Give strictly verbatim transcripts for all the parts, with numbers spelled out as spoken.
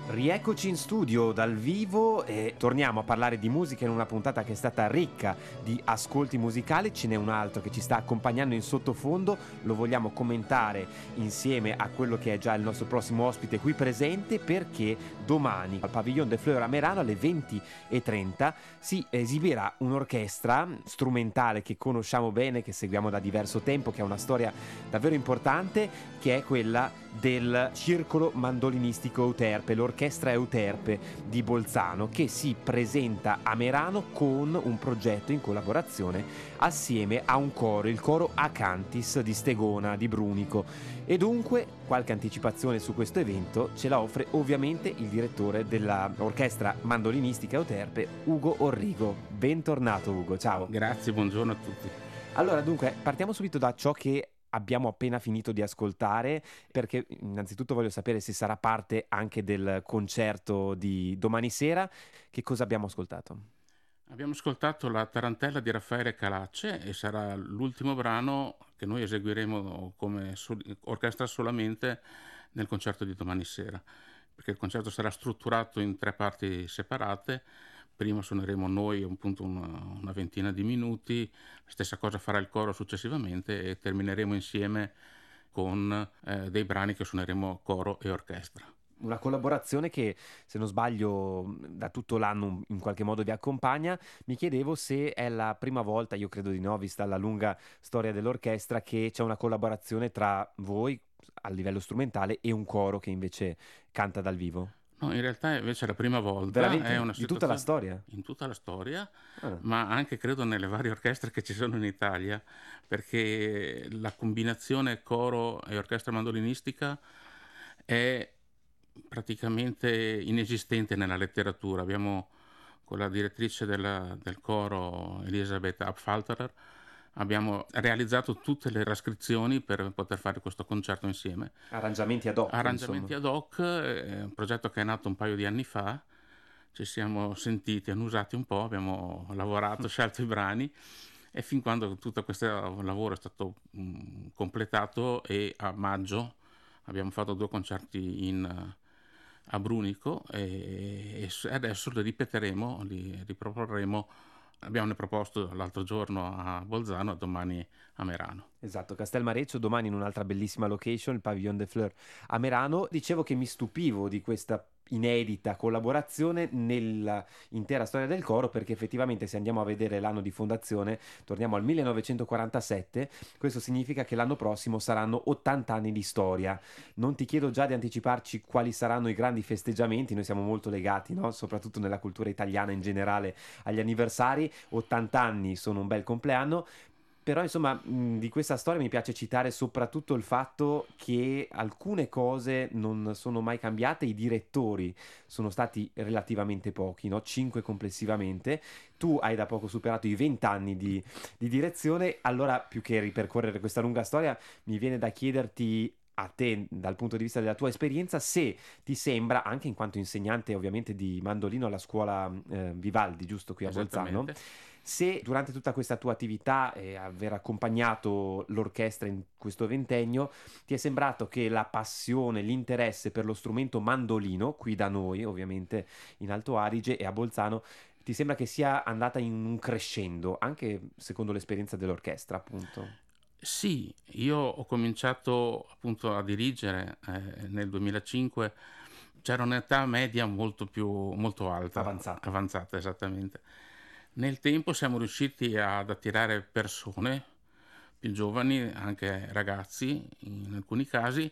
Rieccoci in studio dal vivo e torniamo a parlare di musica in una puntata che è stata ricca di ascolti musicali. Ce n'è un altro che ci sta accompagnando in sottofondo, lo vogliamo commentare insieme a quello che è già il nostro prossimo ospite qui presente, perché domani al Pavillon des Fleurs a Merano alle venti e trenta si esibirà un'orchestra strumentale che conosciamo bene, che seguiamo da diverso tempo, che ha una storia davvero importante, che è quella del Circolo Mandolinistico Euterpe, l'orchestra Euterpe di Bolzano, che si presenta a Merano con un progetto in collaborazione assieme a un coro, il coro Acantis di Stegona, di Brunico. E dunque qualche anticipazione su questo evento ce la offre ovviamente il direttore dell'orchestra mandolinistica Euterpe, Ugo Orrigo. Bentornato Ugo, ciao. Grazie, buongiorno a tutti. Allora, dunque, partiamo subito da ciò che abbiamo appena finito di ascoltare, perché innanzitutto voglio sapere se sarà parte anche del concerto di domani sera. Che cosa abbiamo ascoltato? Abbiamo ascoltato la Tarantella di Raffaele Calacce e sarà l'ultimo brano che noi eseguiremo come sol- orchestra solamente nel concerto di domani sera, perché il concerto sarà strutturato in tre parti separate. Prima suoneremo noi appunto una, una ventina di minuti, la stessa cosa farà il coro successivamente e termineremo insieme con eh, dei brani che suoneremo coro e orchestra. Una collaborazione che, se non sbaglio, da tutto l'anno in qualche modo vi accompagna. Mi chiedevo se è la prima volta, io credo di no, vista la lunga storia dell'orchestra, che c'è una collaborazione tra voi a livello strumentale e un coro che invece canta dal vivo. No, in realtà invece è la prima volta, è Veramente? una Di tutta la situazione storia? in tutta la storia, Ah. ma anche credo nelle varie orchestre che ci sono in Italia, perché la combinazione coro e orchestra mandolinistica è praticamente inesistente nella letteratura. Abbiamo con la direttrice della- del coro, Elisabeth Abfalterer, abbiamo realizzato tutte le trascrizioni per poter fare questo concerto insieme. Arrangiamenti ad hoc, Arrangiamenti insomma. ad hoc, è un progetto che è nato un paio di anni fa, ci siamo sentiti, annusati un po', abbiamo lavorato, scelto i brani e fin quando tutto questo lavoro è stato mh, completato e a maggio abbiamo fatto due concerti in, a Brunico e, e adesso li ripeteremo, li riproporremo. Abbiamo proposto l'altro giorno a Bolzano e domani a Merano. Esatto, Castelmareccio, domani in un'altra bellissima location, il Pavillon des Fleurs a Merano. Dicevo che mi stupivo di questa inedita collaborazione nell'intera storia del coro, perché effettivamente se andiamo a vedere l'anno di fondazione, torniamo al millenovecentoquarantasette, questo significa che l'anno prossimo saranno ottanta anni di storia. Non ti chiedo già di anticiparci quali saranno i grandi festeggiamenti, noi siamo molto legati, no? Soprattutto nella cultura italiana in generale, agli anniversari. ottanta anni sono un bel compleanno. Però insomma, mh, di questa storia mi piace citare soprattutto il fatto che alcune cose non sono mai cambiate, i direttori sono stati relativamente pochi, no? Cinque complessivamente. Tu hai da poco superato i venti anni di, di direzione, allora più che ripercorrere questa lunga storia, mi viene da chiederti a te, dal punto di vista della tua esperienza, se ti sembra, anche in quanto insegnante ovviamente di mandolino alla scuola eh, Vivaldi, giusto qui a Bolzano, Esattamente. se durante tutta questa tua attività e aver accompagnato l'orchestra in questo ventennio ti è sembrato che la passione, l'interesse per lo strumento mandolino, qui da noi ovviamente in Alto Adige e a Bolzano, ti sembra che sia andata in un crescendo, anche secondo l'esperienza dell'orchestra, appunto. Sì, io ho cominciato appunto a dirigere eh, nel duemilacinque, c'era un'età media molto più molto alta, Avanzata. avanzata esattamente. Nel tempo siamo riusciti ad attirare persone più giovani, anche ragazzi in alcuni casi,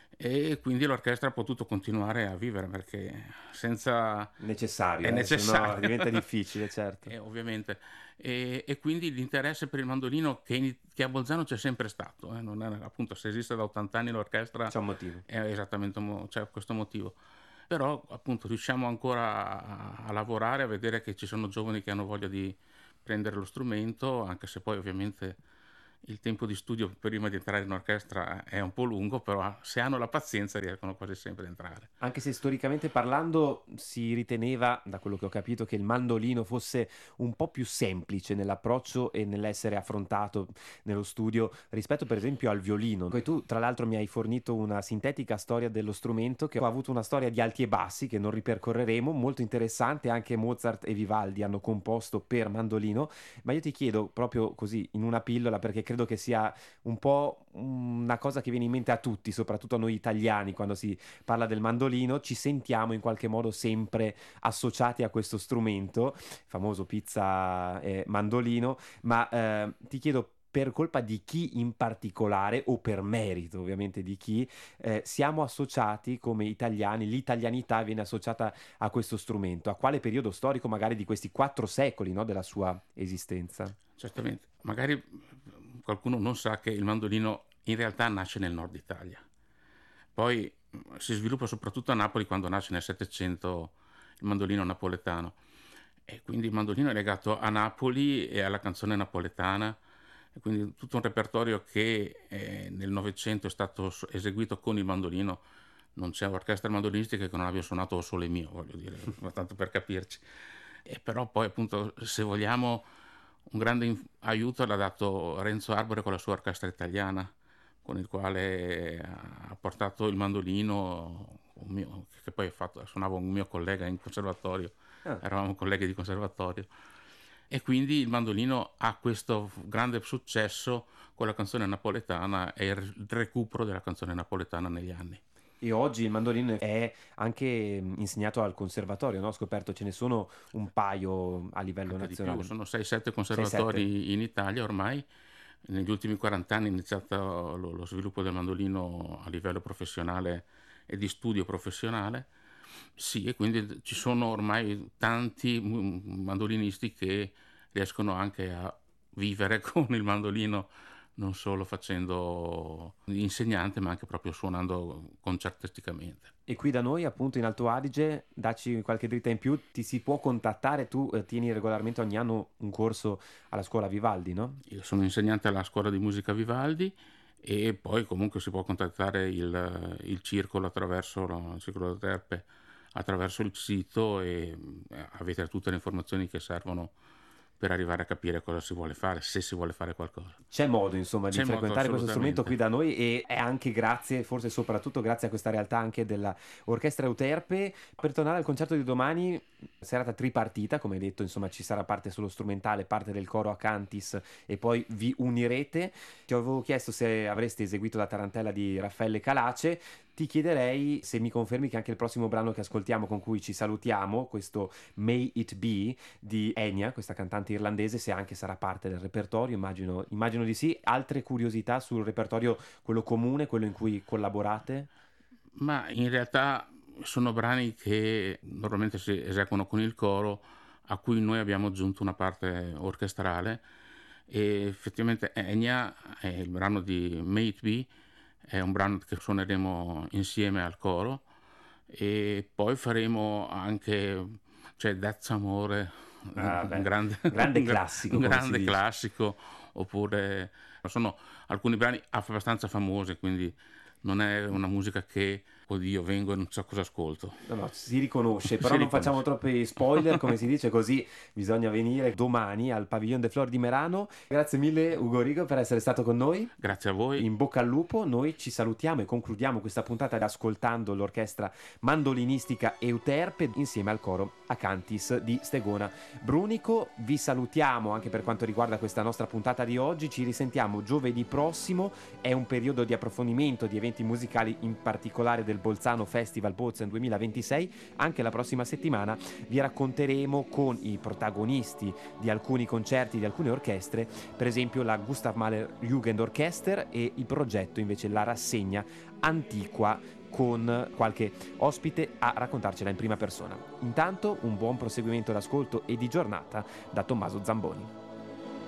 e quindi l'orchestra ha potuto continuare a vivere perché senza è Necessario, eh, se no necessario. diventa difficile, certo. Eh, ovviamente e, e quindi l'interesse per il mandolino che, in- che a Bolzano c'è sempre stato, eh, non è, appunto se esiste da ottanta anni l'orchestra C'è un motivo. è esattamente mo- c'è questo motivo, però appunto riusciamo ancora a, a lavorare, a vedere che ci sono giovani che hanno voglia di prendere lo strumento, anche se poi ovviamente il tempo di studio prima di entrare in orchestra è un po' lungo, però se hanno la pazienza riescono quasi sempre ad entrare. Anche se storicamente parlando si riteneva, da quello che ho capito, che il mandolino fosse un po' più semplice nell'approccio e nell'essere affrontato nello studio rispetto per esempio al violino. Poi tu tra l'altro mi hai fornito una sintetica storia dello strumento che ha avuto una storia di alti e bassi che non ripercorreremo, molto interessante. Anche Mozart e Vivaldi hanno composto per mandolino, ma io ti chiedo proprio così in una pillola, perché credo che sia un po' una cosa che viene in mente a tutti, soprattutto a noi italiani, quando si parla del mandolino, ci sentiamo in qualche modo sempre associati a questo strumento, famoso pizza e mandolino, ma eh, ti chiedo per colpa di chi in particolare, o per merito ovviamente di chi, eh, siamo associati come italiani, l'italianità viene associata a questo strumento, a quale periodo storico magari di questi quattro secoli, no, della sua esistenza? Certamente, magari qualcuno non sa che il mandolino in realtà nasce nel nord Italia, poi mh, si sviluppa soprattutto a Napoli quando nasce nel Settecento il mandolino napoletano, e quindi il mandolino è legato a Napoli e alla canzone napoletana, e quindi tutto un repertorio che eh, nel Novecento è stato s- eseguito con il mandolino. Non c'è orchestra mandolinistica che non abbia suonato O Sole Mio, voglio dire, ma tanto per capirci. E però poi appunto, se vogliamo, un grande inf- aiuto l'ha dato Renzo Arbore con la sua orchestra italiana, con il quale ha portato il mandolino, un mio- che poi ha fatto- suonava un mio collega in conservatorio, Ah. eravamo colleghi di conservatorio, e quindi il mandolino ha questo grande successo con la canzone napoletana e il recupero della canzone napoletana negli anni. E oggi il mandolino è anche mh, insegnato al conservatorio, no? Ho scoperto ce ne sono un paio a livello Anche di più, nazionale. sono sei sette sei sette. conservatori in Italia ormai. Negli ultimi quaranta anni è iniziato lo, lo sviluppo del mandolino a livello professionale e di studio professionale. Sì, e quindi ci sono ormai tanti mu- mandolinisti che riescono anche a vivere con il mandolino, non solo facendo l'insegnante, ma anche proprio suonando concertisticamente. E qui da noi, appunto in Alto Adige, dacci qualche dritta in più, ti si può contattare, tu eh, tieni regolarmente ogni anno un corso alla scuola Vivaldi, no? Io sono insegnante alla scuola di musica Vivaldi, e poi comunque si può contattare il, il circolo attraverso la- il circolo Terpe, attraverso il sito, e eh, avete tutte le informazioni che servono per arrivare a capire cosa si vuole fare, se si vuole fare qualcosa. C'è modo, insomma, di C'è modo frequentare questo strumento qui assolutamente. da noi, e è anche grazie, forse soprattutto grazie a questa realtà anche della Orchestra Euterpe. Per tornare al concerto di domani, serata tripartita, come hai detto, insomma, ci sarà parte solo strumentale, parte del coro a Cantis e poi vi unirete. Ti avevo chiesto se avreste eseguito la tarantella di Raffaele Calace. Ti chiederei se mi confermi che anche il prossimo brano che ascoltiamo, con cui ci salutiamo, questo May It Be di Enya, questa cantante irlandese, se anche sarà parte del repertorio, immagino, immagino di sì. Altre curiosità sul repertorio, quello comune, quello in cui collaborate? Ma in realtà sono brani che normalmente si eseguono con il coro, a cui noi abbiamo aggiunto una parte orchestrale, e effettivamente Enya, è il brano di May It Be, è un brano che suoneremo insieme al coro, e poi faremo anche, cioè, That's Amore, Ah, un beh, grande, grande un gra- classico, un come si grande dice. classico, oppure sono alcuni brani abbastanza famosi, quindi non è una musica che, oddio, vengo e non so cosa ascolto. No, no, si riconosce, Si però non facciamo riconosce. troppi spoiler, come si dice, così bisogna venire domani al Pavillon de Flor di Merano. Grazie mille Ugo Rigo per essere stato con noi. Grazie a voi. In bocca al lupo, noi ci salutiamo e concludiamo questa puntata ascoltando l'orchestra mandolinistica Euterpe insieme al coro Acantis di Stegona Brunico. Vi salutiamo anche per quanto riguarda questa nostra puntata di oggi, ci risentiamo giovedì prossimo, è un periodo di approfondimento di eventi musicali, in particolare del Bolzano Festival Bozen duemilaventisei. Anche la prossima settimana vi racconteremo con i protagonisti di alcuni concerti di alcune orchestre, per esempio la Gustav Mahler Jugendorchester, e il progetto invece la rassegna Antiqua, con qualche ospite a raccontarcela in prima persona. Intanto un buon proseguimento d'ascolto e di giornata da Tommaso Zamboni.